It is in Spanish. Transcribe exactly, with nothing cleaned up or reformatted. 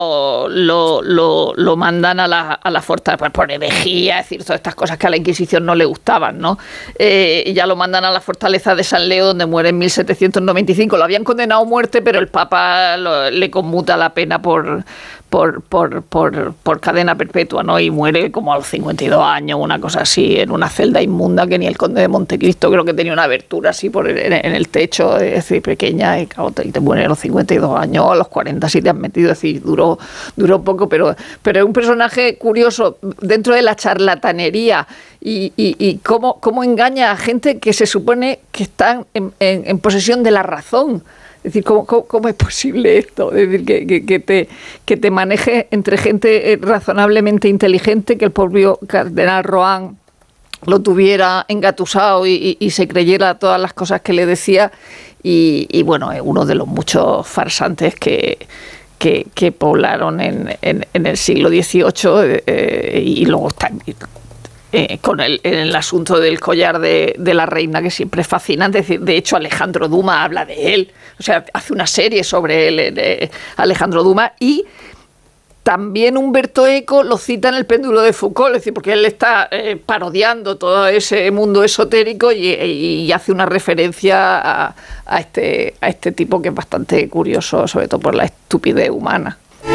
lo, lo, lo mandan a la, a la fortaleza por herejía, es decir, todas estas cosas que a la Inquisición no le gustaban, ¿no? Eh, ya lo mandan a la fortaleza de San Leo, donde muere en mil setecientos noventa y cinco. Lo habían condenado a muerte, pero el Papa lo, le conmuta la pena por, por, por, por, por cadena perpetua, ¿no? Y muere como a los cincuenta y dos años, una cosa así, en una celda inmunda que ni el conde de Montecristo, creo que tenía una abertura así por el, en el techo, es decir, pequeña, y claro, te, te muere a los cincuenta y dos años, a los cuarenta si te has metido, es decir, duró duró poco, pero, pero es un personaje curioso dentro de la charlatanería y, y, y cómo, cómo engaña a gente que se supone que están en, en, en posesión de la razón. Es decir, ¿cómo, cómo, cómo es posible esto? Es decir, que, que, que, te, que te maneje entre gente razonablemente inteligente, que el propio cardenal Rohan lo tuviera engatusado y, y, y se creyera todas las cosas que le decía. Y, y bueno, es uno de los muchos farsantes que... Que, que poblaron en, en, en el siglo dieciocho eh, y luego están eh, con el, el asunto del collar de, de la reina, que siempre es fascinante. Es decir, de hecho, Alejandro Dumas habla de él, o sea, hace una serie sobre él, eh, Alejandro Dumas, y también Humberto Eco lo cita en El péndulo de Foucault, es decir, porque él está eh, parodiando todo ese mundo esotérico y, y, y hace una referencia a, a, este, a este tipo que es bastante curioso, sobre todo por la estupidez humana.